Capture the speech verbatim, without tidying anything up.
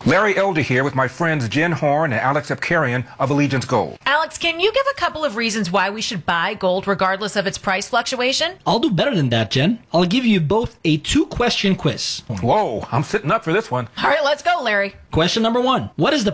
Larry Elder here with my friends Jen Horn and Alex Epkarian of Allegiance Gold. Alex, can you give a couple of reasons why we should buy gold regardless of its price fluctuation? I'll do better than that, Jen. I'll give you both a two-question quiz. Whoa, I'm sitting up for this one. All right, let's go, Larry. Question number one. What is the